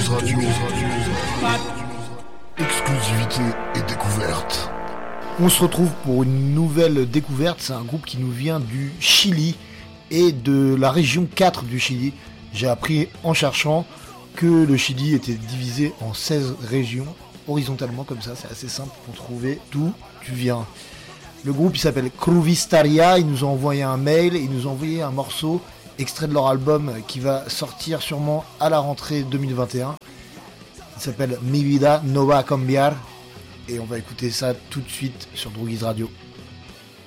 Radio. Exclusivité et découverte. On se retrouve pour une nouvelle découverte. C'est un groupe qui nous vient du Chili et de la région 4 du Chili. J'ai appris en cherchant que le Chili était divisé en 16 régions, horizontalement comme ça. C'est assez simple pour trouver d'où tu viens. Le groupe il s'appelle Kruvistaria. Ils nous ont envoyé un mail, ils nous ont envoyé un morceau extrait de leur album qui va sortir sûrement à la rentrée 2021. Il s'appelle Mi Vida No Va a Cambiar. Et on va écouter ça tout de suite sur Droguise Radio.